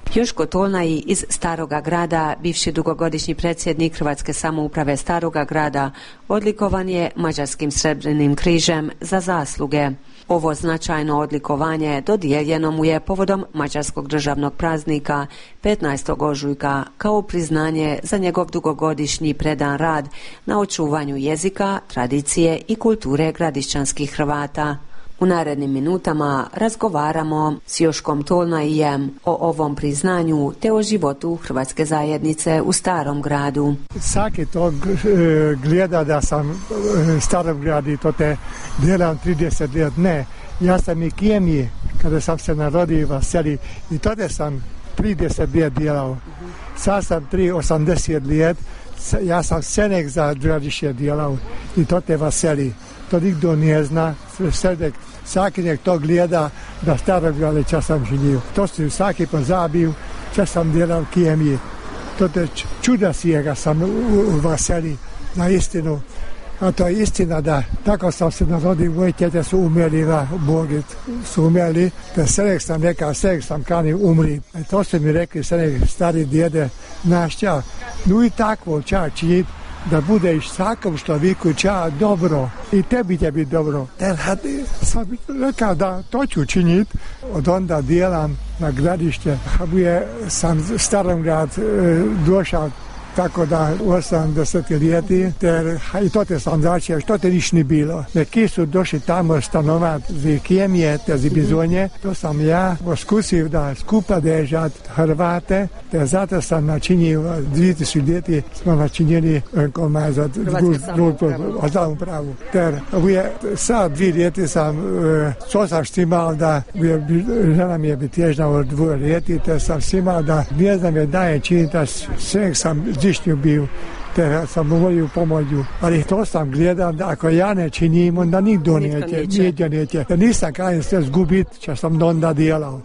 Joško Tolnai iz Staroga Grada, bivši dugogodišnji predsjednik Hrvatske samouprave Staroga Grada, odlikovan je Mađarskim srebrnim križem za zasluge. Ovo značajno odlikovanje dodijeljeno mu je povodom mađarskog državnog praznika 15. ožujka kao priznanje za njegov dugogodišnji predan rad na očuvanju jezika, tradicije i kulture gradišćanskih Hrvata. U narednim minutama razgovaramo s Joškom Tolnaijem o ovom priznanju te o životu Hrvatske zajednice u Starom Gradu. Svaki to gleda da sam u Starom Gradu i to te delam 30 let. Ne, ja sam i Kijemiji kada sam se narodio u seli i to sam 30 let delao. Sad sam 80 let, ja sam senek za Gradišće delao i to te vaseli. To nikdo ne zna, svaki nek to gleda da Staro Grade čas sam živio. To se svaki pozabio, čas sam delal v Kijemiji. To te čuda sjega sam u vaseli, na istinu. A to je istina da tako sam se narodio, moji tete su umrli na Bogi, su umrli, te senek sam rekao, senek sam kanim umri. E to su mi rekli, senek stari djede, naš ča, no i takvo ča činiti, da budeš svakom čovjeku ča dobro i tebi će biti dobro. Sam rekao da to ću činiti, od onda delam na Gradište. Sam Starom Grad došao tako da 80 leti, i to te sam začeo, što te niš ni bilo. Neki su došli tamo stanovati z Kijemije, te z Bizonje, to sam ja poskusil da skupa držat Hrvate, te zato sam načinil 2000 leti, smo načinili komaj za upravu. Ter sad 2 leti sam, co sam štimal da žena mi je bitježna od 2 leti, te sam štimal da ne znam je daje činiti, sve sam zdišnju bio, te sam molio pomoću. Ali to sam gledao da ako ja ne činim, onda nikdo neće. Ja nisam kajem sve zgubiti, če sam onda delao.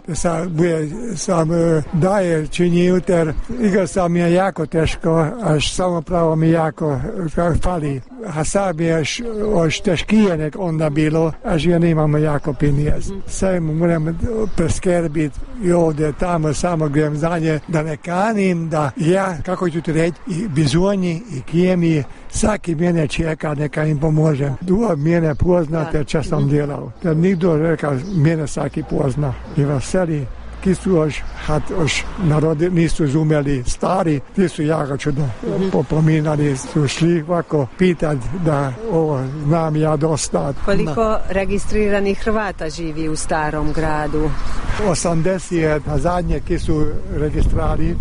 Sam daje činil, ter igra sam je jako teško, až samo pravo mi jako fali. A sad mi je još teškije nek onda bilo, až ja nemamo jako pinijez. Sve mu moram preskerbiti i ovdje, tamo, samo grem za nje, da ne kanim, da ja, kako ću ti reći, i Bizonji, i Kijemiji, svaki mene čeka, neka im pomožem. Drugo mene poznate, če sam delal. Ter nikdo rekao, mene svaki pozna. I veseli, ki su još narodi, nisu izumeli stari, ti su jako čudno popominali, su šli ovako pitati da ovo znam ja dosta. Koliko registriranih Hrvata živi u Starom Gradu? 80, na zadnje ki su registrirali,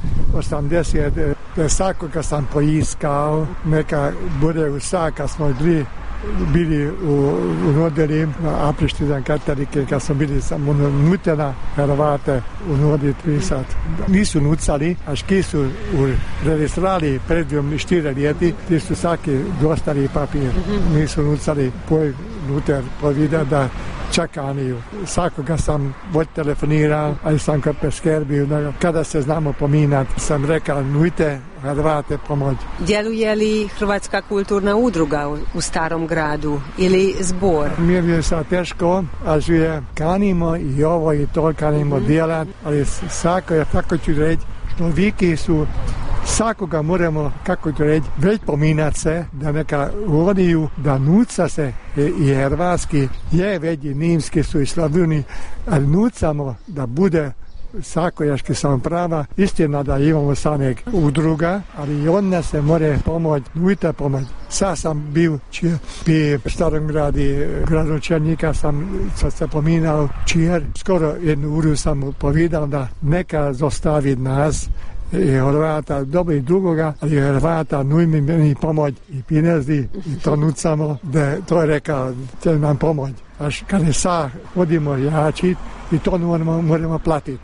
80, svakoga sam poiskao, neka bude vsaka smo bili u Nodeli, na Aprištidan katolike, kad smo bili samo nutena Hrvate u Nodi 30. Nisu nucali, až ki su registrirali pred 4 leti, ti su svaki dostali papir. Nisu nucali nuter povida da čakaniju. Svakoga sam telefonirao, ali sam kad preskerbio, kada se znamo pominati, sam rekao, nujte Hrvate pomoć. Djeluje li Hrvatska kulturna udruga u Starom Gradu ili zbor? Mi je sad teško, ali je kanimo i ovo i to kanimo djelat, ali svako je, tako ću reći, što viki su svakoga moramo, kako ću reći, već pominati se, da neka vodiju, da nuca se i hrvatski, je već i nimski su i slavuni, ali nucamo da bude svakojaški samoprava, istina da imamo samek udruga, ali i onda se more pomoć, nujte pomoć. Sad sam bio pri Starom Gradi, gradonačelnika sam se pominao čijer, skoro 1 uru sam mu povedal da neka zostavi nas, i Hrvata, dobro i drugoga, ali Hrvata nujmi meni pomoć i pinezdi i to nucamo, da to je rekao, će nam pomoć. Až kad je sad hodimo jačit i to moramo platiti.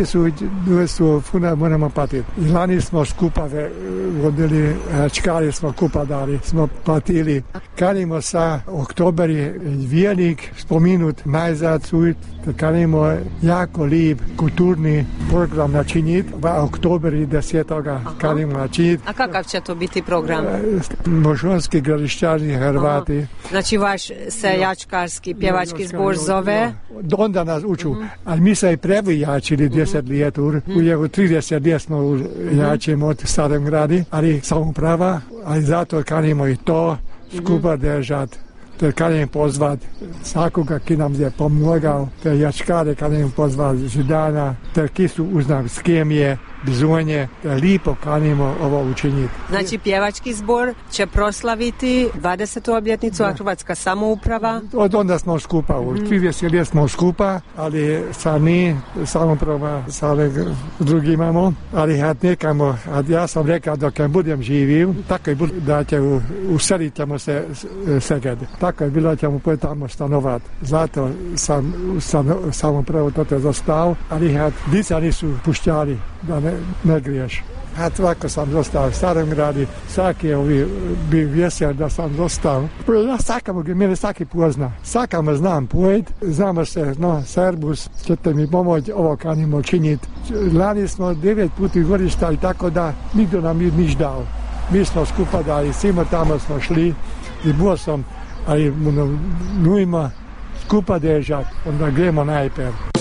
2200 kuna moramo platiti. I lani smo skupa vodili, čkali smo kupa dali, smo platili. Kanimo sa oktober je velik spominut najzad, kanimo jako lijep kulturni program načiniti, v oktobri 10. kanimo načiniti. A kakav će to biti program? Možonski gradišćani Hrvati. Aha. Znači vaš seljačkarski pjevački zbor zove? Onda nas uču, a mi se i previjačili 10 let, u jeho 30 let smo jačimo od Starom gradi, ali samouprava, ali zato kanimo i to skupa držati. Te kanem pozvat svakoga ki nam je pomogao, te jačkare kanem pozvat Židana, te ki su uz nas Skemije, Bizonje, te lipo kanimo ovo učiniti. Znači pjevački zbor će proslaviti 20. obljetnicu, a Hrvatska samouprava? Od onda smo skupa, u 30 let smo skupa, ali sami samouprava sa drugi imamo, ali nekamo, ja sam rekao dok budem živio, tako je bilo da će uselit ćemo se Seged. Tako je bilo da ćemo tamo stanovati. Zato sam samoupravo to zostao, ali dica nisu puštjali da ne griješ. A tako sam zostao u Starom gradi, svaki je bio vesel da sam zostao. Mene svaki pozna, svaka me znam pojet, znamo se, Serbus, ćete mi pomoći, ovo kanimo činiti. Lani smo 9 puta godišta i tako da nigdo nam nije niš dao. Mi smo skupa dali, svima tamo smo šli i bio sam, ali nujma skupa držati, onda gremo najprej.